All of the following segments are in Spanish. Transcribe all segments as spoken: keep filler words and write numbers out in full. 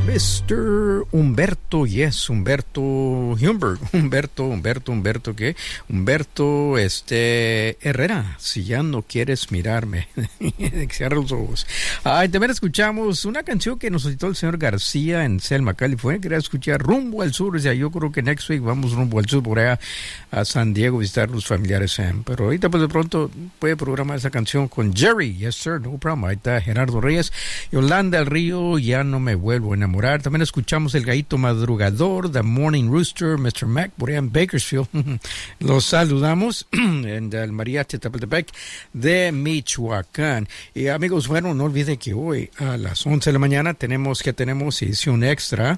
mister Humberto, yes, Humberto Humber, Humberto, Humberto, Humberto, ¿qué? Humberto, este, Herrera, si ya no quieres mirarme, cierra los ojos. Ah, y también escuchamos una canción que nos citó el señor García en Selma, California. Quería escuchar Rumbo al Sur, o sea, yo creo que next week vamos rumbo al sur, por allá a San Diego, visitar los familiares, eh. pero ahorita pues de pronto puede programar esa canción con Jerry, yes sir, no problem. Ahí está Gerardo Reyes, Yolanda del Río, Ya no me vuelvo a enamorar. También escuchamos El Gallito Madrugador, The Morning Rooster, mister Mac, por allá en Bakersfield. Los saludamos en el Mariachi Tapaltepec de Michoacán. Y amigos, bueno, no olviden que hoy a las once de la mañana tenemos que tenemos edición extra.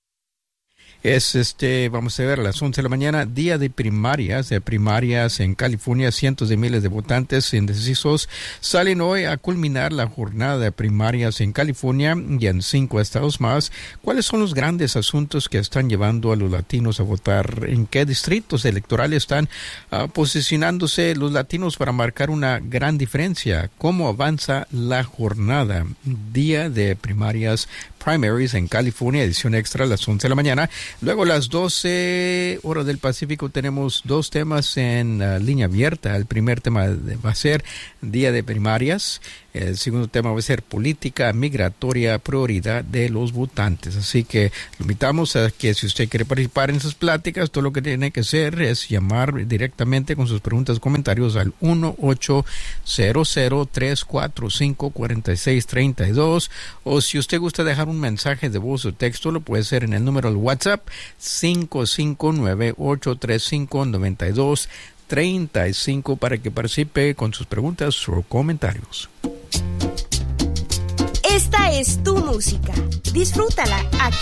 Es este, vamos a ver, a las once de la mañana, día de primarias, de primarias en California. Cientos de miles de votantes indecisos salen hoy a culminar la jornada de primarias en California y en cinco estados más. ¿Cuáles son los grandes asuntos que están llevando a los latinos a votar? ¿En qué distritos electorales están uh, posicionándose los latinos para marcar una gran diferencia? ¿Cómo avanza la jornada? Día de primarias, primaries en California, edición extra a las once de la mañana. Luego a las doce horas del Pacífico tenemos dos temas en uh, línea abierta. El primer tema va a ser Día de Primarias. El segundo tema va a ser política migratoria, prioridad de los votantes. Así que lo invitamos a que si usted quiere participar en esas pláticas, todo lo que tiene que hacer es llamar directamente con sus preguntas y comentarios al uno ocho cero cero, tres cuatro cinco, cuatro seis tres dos, o si usted gusta dejar un mensaje de voz o texto, lo puede hacer en el número del WhatsApp cinco cinco nueve, ocho tres cinco, nueve dos tres cinco para que participe con sus preguntas o comentarios. Esta es tu música. Disfrútala aquí